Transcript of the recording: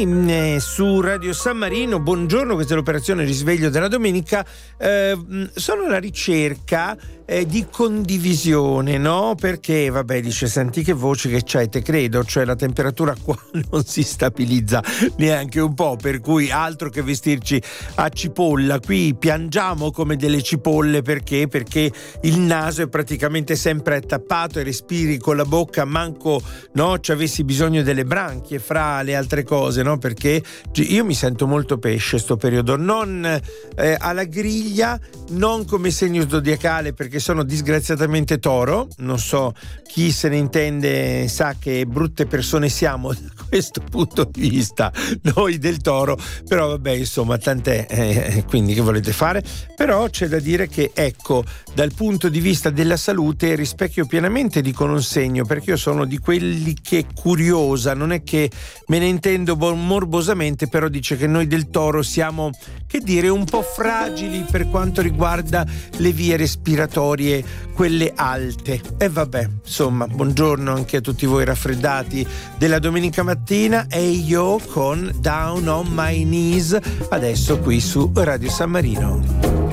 su Radio San Marino. Buongiorno, questa è l'operazione risveglio della domenica. Sono alla ricerca di condivisione, no? Perché vabbè, dice, senti che voci che c'hai, te credo, cioè la temperatura qua non si stabilizza neanche un po', per cui altro che vestirci a cipolla, qui piangiamo come delle cipolle. Perché il naso è praticamente sempre tappato e respiri con la bocca, manco, no, ci avessi bisogno delle branchie fra le altre cose, no? Perché io mi sento molto pesce sto periodo, non alla griglia, non come segno zodiacale perché sono disgraziatamente Toro. Non so, chi se ne intende sa che brutte persone siamo da questo punto di vista noi del Toro, però vabbè, insomma, tant'è, quindi che volete fare? Però c'è da dire che, ecco, dal punto di vista della salute rispecchio pienamente, dicono un segno, perché io sono di quelli che è curiosa, non è che me ne intendo morbosamente, però dice che noi del Toro siamo, che dire, un po' fragili per quanto riguarda le vie respiratorie, quelle alte. E vabbè, insomma, buongiorno anche a tutti voi raffreddati della domenica mattina, e io con Down on My Knees adesso qui su Radio San Marino.